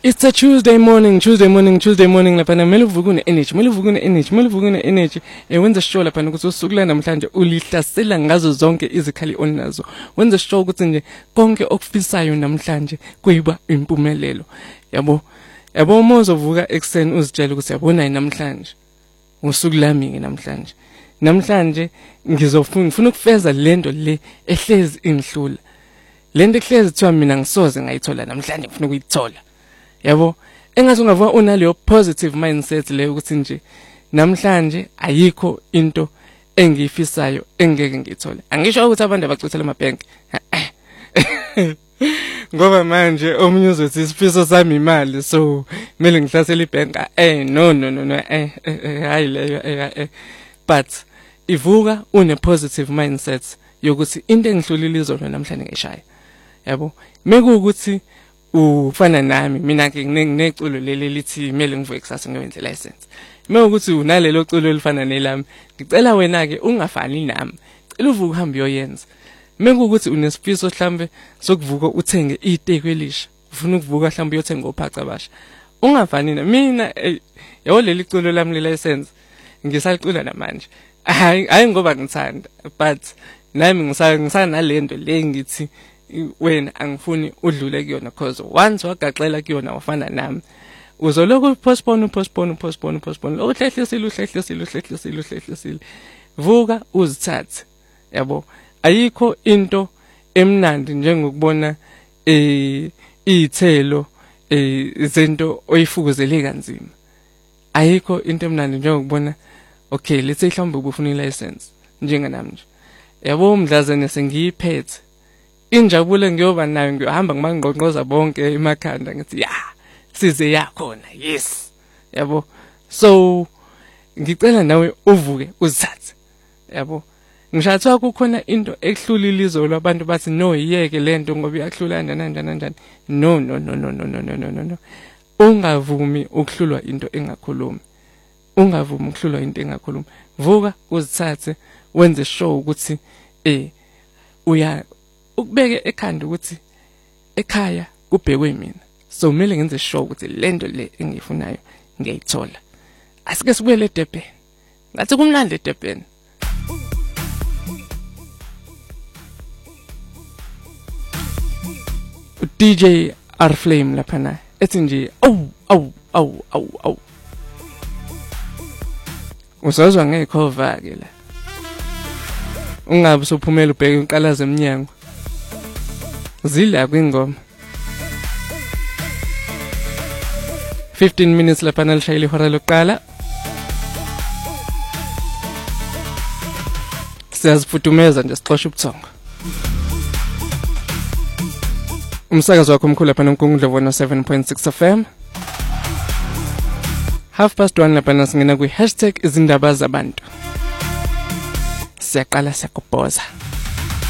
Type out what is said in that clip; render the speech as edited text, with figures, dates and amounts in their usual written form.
It's a Tuesday morning laphana kumele uvuke une energy wenza sure laphana ukuthi usuku la namhlanje ulihlasela ngazo zonke izikhali onazo wenza sure ukuthi nje konke okufisayo namhlanje kuyiba impumelelo yabo uma uzovuka ekseni uzitshela ukuthi yabona namhlanje usuku lami namhlanje ngifuna ukufeza lento le ehlezi ingihlula lento ehlezi kuthiwa mina ngisoze ngayithola namhlanje ngifuna ukuyithola yabo engathi ungavuka unaleyo positive mindset leyo ukuthi nje namhlanje ayikho into engiyifisayo engeke ngithole angisho ukuthi abantu abacuthela amabhenki ngoba manje omunye uzothi isifiso sami imali so kumele ngihlasele ibhenki no hayi leyo but ivuka une positive mindset yokuthi into engihlulile izolo namhlanje ngishaya yabo mekuukuthi ufana nami mina ke ngineculo leli lithi kumele ngivuke kusasa ngiyenze license mekuukuthi unalelo culo elifana nelami ngicela wena ke ungafani nami cela uvuke uhambe uyoyenza mekuukuthi unesifiso mhlambe sokuvuka uthenge iteki elisha ufuna ukuvuka mhlambe uyothenga ophaca basha ungafani na mina yabo leli culo lami license ngisalicula namanje hayi ngoba ngithanda but nami ngisanalento le ngithi wena angifuni udlule kuyona because once wagaxela kuyona wafana nami uzoloko postpone uhlehlisile vuka uzithathe yabo ayikho into emnandi njengokubona izithelo izinto oyifukuzele kanzima ayikho into emnandi njengokubona okay let's say mhlawumbe ubufuna ilicense njenganami nje yabo umdlazane sengiyiphethe injabulo ngiyoba nayo ngihamba ngimangqonqoza bonke emakhanda ngithi ya size yakhona yes yabo so ngicela nawe uvuke uzithathe yabo ngishatha kukhona into ekuhlulile izolo abantu bathi no yiyeke lento ngoba iyahlula kanjani no ungavumi ukuhlulwa into engakhulumi vuka uzithathe wenze sure ukuthi ukubeke ekhanda ukuthi ekhaya kubhekwe mina so kumele ngenze sure ukuthi lento le engiyifunayo ngiyithola asike sibuyele eDurban ngathi kumnandi eDurban DJ R-Flame laphana ethi nje awu usazwa ngekhova ke la ungabe sophumela ubheke inqalaza eminyango zila kwingoma 15 minutes la panel shayile hora lokuqala siyazifuthumeza nje sixosha ubuthongo umsakazo wakho omkhulu lapha noNkungudla 7.6 FM 1:30 lapha nasingena kwi #izindaba zabantu siyaqala siyakubhoza